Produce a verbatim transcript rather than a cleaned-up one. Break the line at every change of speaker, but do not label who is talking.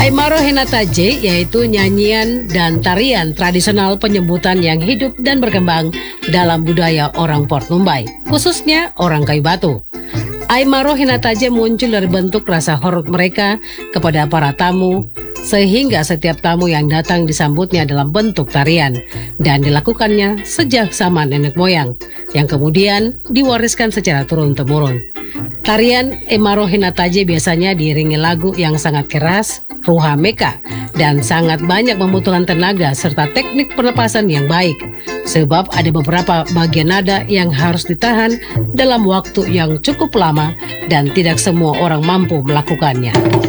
Aymaro Henataje yaitu nyanyian dan tarian tradisional penyambutan yang hidup dan berkembang dalam budaya orang Port Numbai, khususnya orang Kayu Batu. Aymaro Henataje muncul dari bentuk rasa hormat mereka kepada para tamu, sehingga setiap tamu yang datang disambutnya dalam bentuk tarian, dan dilakukannya sejak zaman nenek moyang, yang kemudian diwariskan secara turun-temurun. Tarian Aymaro Henataje biasanya diiringi lagu yang sangat keras, ruha meka, dan sangat banyak membutuhkan tenaga serta teknik pernapasan yang baik, sebab ada beberapa bagian nada yang harus ditahan dalam waktu yang cukup lama dan tidak semua orang mampu melakukannya.